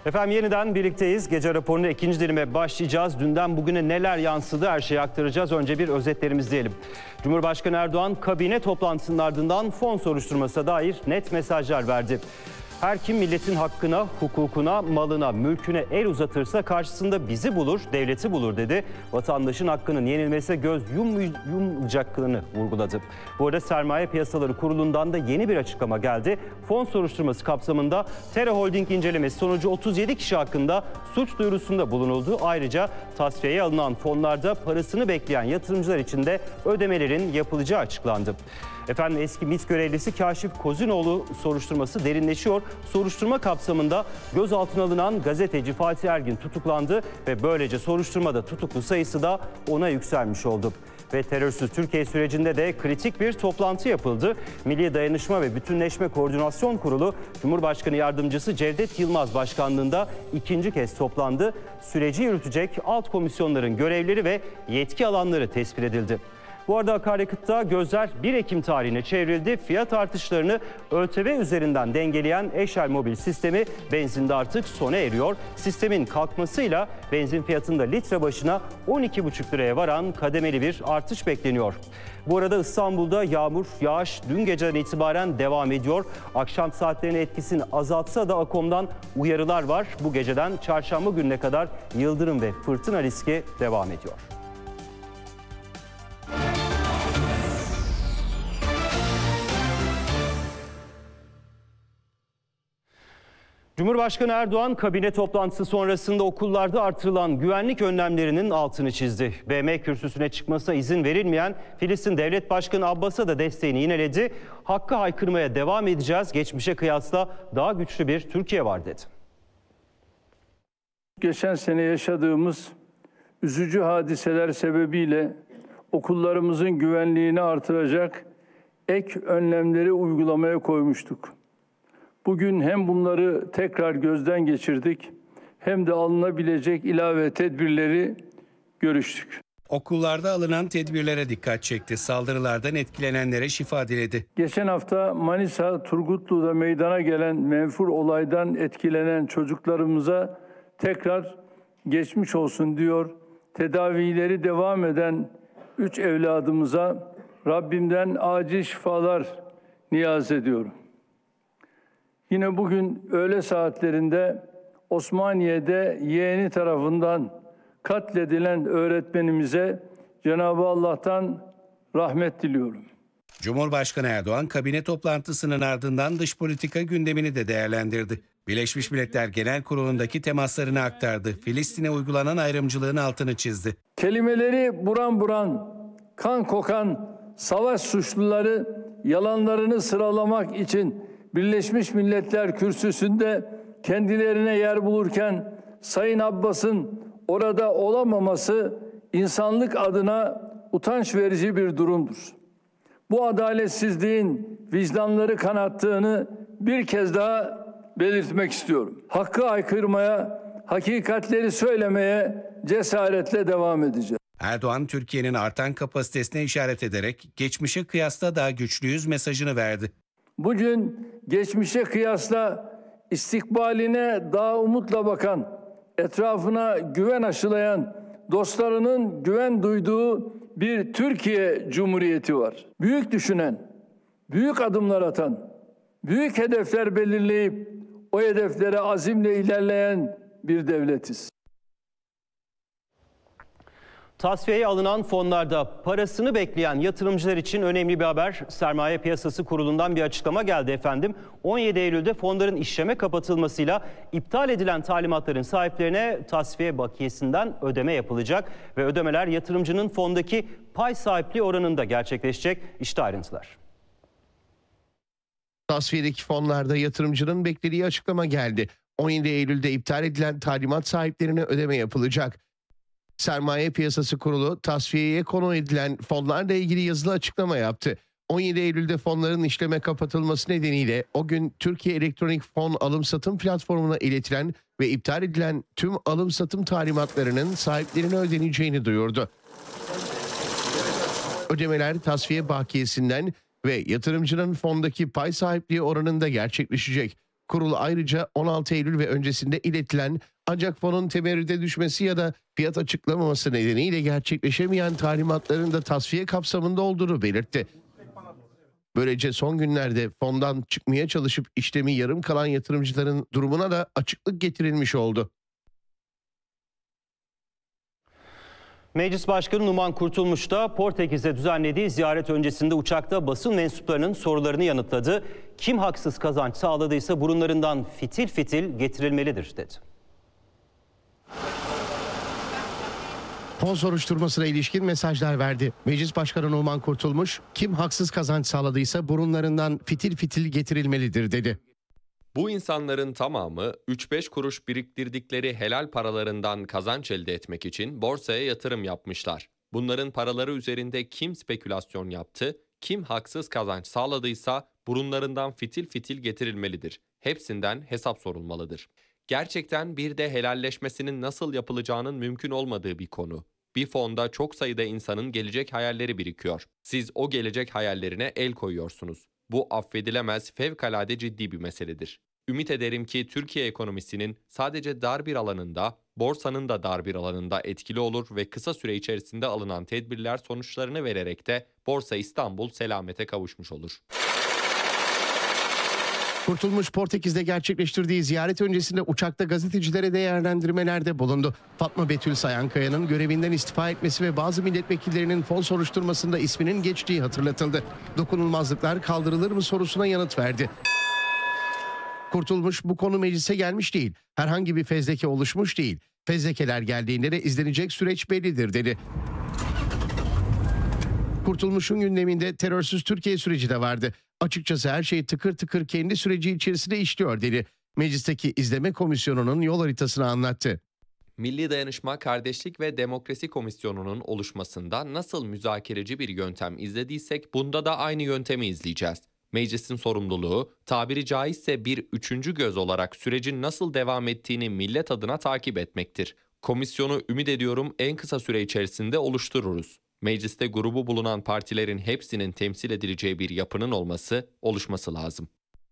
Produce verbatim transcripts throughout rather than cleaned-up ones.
Efendim yeniden birlikteyiz. Gece raporuna ikinci dilime başlayacağız. Dünden bugüne neler yansıdı her şeyi aktaracağız. Önce bir özetlerimiz diyelim. Cumhurbaşkanı Erdoğan kabine toplantısının ardından fon soruşturmasına dair net mesajlar verdi. Her kim milletin hakkına, hukukuna, malına, mülküne el uzatırsa karşısında bizi bulur, devleti bulur dedi. Vatandaşın hakkının yenilmesine göz yummayacaklarını vurguladı. Bu arada Sermaye Piyasaları Kurulu'ndan da yeni bir açıklama geldi. Fon soruşturması kapsamında Tera Holding incelemesi sonucu otuz yedi kişi hakkında suç duyurusunda bulunuldu. Ayrıca tasfiyeye alınan fonlarda parasını bekleyen yatırımcılar için de ödemelerin yapılacağı açıklandı. Efendim eski MİT görevlisi Kaşif Kozinoğlu soruşturması derinleşiyor. Soruşturma kapsamında gözaltına alınan gazeteci Fatih Ergin tutuklandı ve böylece soruşturmada tutuklu sayısı da ona yükselmiş oldu. Ve terörsüz Türkiye sürecinde de kritik bir toplantı yapıldı. Milli Dayanışma ve Bütünleşme Koordinasyon Kurulu Cumhurbaşkanı Yardımcısı Cevdet Yılmaz başkanlığında ikinci kez toplandı. Süreci yürütecek alt komisyonların görevleri ve yetki alanları tespit edildi. Bu arada akaryakıtta gözler bir Ekim tarihine çevrildi. Fiyat artışlarını ÖTV üzerinden dengeleyen Eşel Mobil sistemi benzinde artık sona eriyor. Sistemin kalkmasıyla benzin fiyatında litre başına on iki buçuk liraya varan kademeli bir artış bekleniyor. Bu arada İstanbul'da yağmur, yağış dün geceden itibaren devam ediyor. Akşam saatlerinin etkisini azaltsa da AKOM'dan uyarılar var. Bu geceden çarşamba gününe kadar yıldırım ve fırtına riski devam ediyor. Cumhurbaşkanı Erdoğan kabine toplantısı sonrasında okullarda artırılan güvenlik önlemlerinin altını çizdi. B M kürsüsüne çıkmasına izin verilmeyen Filistin Devlet Başkanı Abbas'a da desteğini yineledi. Hakkı haykırmaya devam edeceğiz. Geçmişe kıyasla daha güçlü bir Türkiye var dedi. Geçen sene yaşadığımız üzücü hadiseler sebebiyle okullarımızın güvenliğini artıracak ek önlemleri uygulamaya koymuştuk. Bugün hem bunları tekrar gözden geçirdik hem de alınabilecek ilave tedbirleri görüştük. Okullarda alınan tedbirlere dikkat çekti. Saldırılardan etkilenenlere şifa diledi. Geçen hafta Manisa Turgutlu'da meydana gelen menfur olaydan etkilenen çocuklarımıza tekrar geçmiş olsun diyor. Tedavileri devam eden üç evladımıza Rabbimden acil şifalar niyaz ediyorum. Yine bugün öğle saatlerinde Osmaniye'de yeğeni tarafından katledilen öğretmenimize Cenab-ı Allah'tan rahmet diliyorum. Cumhurbaşkanı Erdoğan kabine toplantısının ardından dış politika gündemini de değerlendirdi. Birleşmiş Milletler Genel Kurulu'ndaki temaslarını aktardı. Filistin'e uygulanan ayrımcılığın altını çizdi. Kelimeleri buran buran, kan kokan savaş suçluları yalanlarını sıralamak için Birleşmiş Milletler Kürsüsü'nde kendilerine yer bulurken Sayın Abbas'ın orada olamaması insanlık adına utanç verici bir durumdur. Bu adaletsizliğin vicdanları kanattığını bir kez daha belirtmek istiyorum. Hakkı haykırmaya, hakikatleri söylemeye cesaretle devam edeceğiz. Erdoğan, Türkiye'nin artan kapasitesine işaret ederek geçmişe kıyasla daha güçlüyüz mesajını verdi. Bugün geçmişe kıyasla istikbaline daha umutla bakan, etrafına güven aşılayan, dostlarının güven duyduğu bir Türkiye Cumhuriyeti var. Büyük düşünen, büyük adımlar atan, büyük hedefler belirleyip o hedeflere azimle ilerleyen bir devletiz. Tasfiyeye alınan fonlarda parasını bekleyen yatırımcılar için önemli bir haber. Sermaye Piyasası Kurulu'ndan bir açıklama geldi efendim. on yedi Eylül'de fonların işleme kapatılmasıyla iptal edilen talimatların sahiplerine tasfiye bakiyesinden ödeme yapılacak ve ödemeler yatırımcının fondaki pay sahipliği oranında gerçekleşecek. İşte ayrıntılar. Tasfiyedeki fonlarda yatırımcının beklediği açıklama geldi. on yedi Eylül'de iptal edilen talimat sahiplerine ödeme yapılacak. Sermaye Piyasası Kurulu tasfiyeye konu edilen fonlarla ilgili yazılı açıklama yaptı. on yedi Eylül'de fonların işleme kapatılması nedeniyle o gün Türkiye Elektronik Fon Alım Satım Platformu'na iletilen ve iptal edilen tüm alım satım talimatlarının sahiplerine ödeneceğini duyurdu. Ödemeler tasfiye bakiyesinden ve yatırımcının fondaki pay sahipliği oranında gerçekleşecek. Kurul ayrıca on altı Eylül ve öncesinde iletilen ancak fonun temerrüde düşmesi ya da fiyat açıklamaması nedeniyle gerçekleşemeyen talimatların da tasfiye kapsamında olduğunu belirtti. Böylece son günlerde fondan çıkmaya çalışıp işlemi yarım kalan yatırımcıların durumuna da açıklık getirilmiş oldu. Meclis Başkanı Numan Kurtulmuş da Portekiz'de düzenlediği ziyaret öncesinde uçakta basın mensuplarının sorularını yanıtladı. Kim haksız kazanç sağladıysa burunlarından fitil fitil getirilmelidir dedi. Fon soruşturmasına ilişkin mesajlar verdi. Meclis Başkanı Numan Kurtulmuş, kim haksız kazanç sağladıysa burunlarından fitil fitil getirilmelidir dedi. Bu insanların tamamı üç beş kuruş biriktirdikleri helal paralarından kazanç elde etmek için borsaya yatırım yapmışlar. Bunların paraları üzerinde kim spekülasyon yaptı, kim haksız kazanç sağladıysa burunlarından fitil fitil getirilmelidir. Hepsinden hesap sorulmalıdır. Gerçekten bir de helalleşmesinin nasıl yapılacağının mümkün olmadığı bir konu. Bir fonda çok sayıda insanın gelecek hayalleri birikiyor. Siz o gelecek hayallerine el koyuyorsunuz. Bu affedilemez, fevkalade ciddi bir meseledir. Ümit ederim ki Türkiye ekonomisinin sadece dar bir alanında, borsanın da dar bir alanında etkili olur ve kısa süre içerisinde alınan tedbirler sonuçlarını vererek de Borsa İstanbul selamete kavuşmuş olur. Kurtulmuş Portekiz'de gerçekleştirdiği ziyaret öncesinde uçakta gazetecilere değerlendirmelerde bulundu. Fatma Betül Sayankaya'nın görevinden istifa etmesi ve bazı milletvekillerinin fon soruşturmasında isminin geçtiği hatırlatıldı. Dokunulmazlıklar kaldırılır mı sorusuna yanıt verdi. Kurtulmuş bu konu meclise gelmiş değil. Herhangi bir fezleke oluşmuş değil. Fezlekeler geldiğinde de izlenecek süreç bellidir dedi. Kurtulmuş'un gündeminde terörsüz Türkiye süreci de vardı. Açıkçası her şey tıkır tıkır kendi süreci içerisinde işliyor dedi. Meclisteki izleme komisyonunun yol haritasını anlattı. Milli Dayanışma, Kardeşlik ve Demokrasi Komisyonu'nun oluşmasında nasıl müzakereci bir yöntem izlediysek bunda da aynı yöntemi izleyeceğiz. Meclisin sorumluluğu, tabiri caizse bir üçüncü göz olarak sürecin nasıl devam ettiğini millet adına takip etmektir. Komisyonu ümit ediyorum en kısa süre içerisinde oluştururuz. Mecliste grubu bulunan partilerin hepsinin temsil edileceği bir yapının olması, oluşması lazım.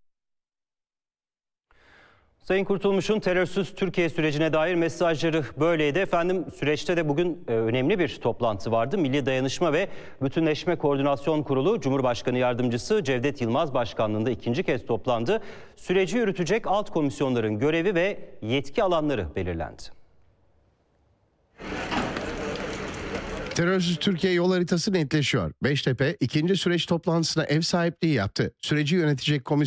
Sayın Kurtulmuş'un terörsüz Türkiye sürecine dair mesajları böyleydi. Efendim süreçte de bugün önemli bir toplantı vardı. Milli Dayanışma ve Bütünleşme Koordinasyon Kurulu Cumhurbaşkanı Yardımcısı Cevdet Yılmaz başkanlığında ikinci kez toplandı. Süreci yürütecek alt komisyonların görevi ve yetki alanları belirlendi. Terörsüz Türkiye yol haritası netleşiyor. Beştepe ikinci süreç toplantısına ev sahipliği yaptı. Süreci yönetecek komisyon